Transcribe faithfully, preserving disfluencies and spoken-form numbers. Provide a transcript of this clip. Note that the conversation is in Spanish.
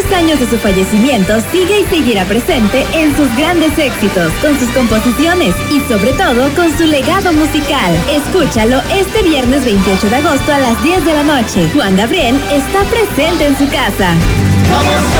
años de su fallecimiento, sigue y seguirá presente en sus grandes éxitos, con sus composiciones y sobre todo con su legado musical. Escúchalo este viernes veintiocho de agosto a las diez de la noche. Juan Gabriel está presente en su casa.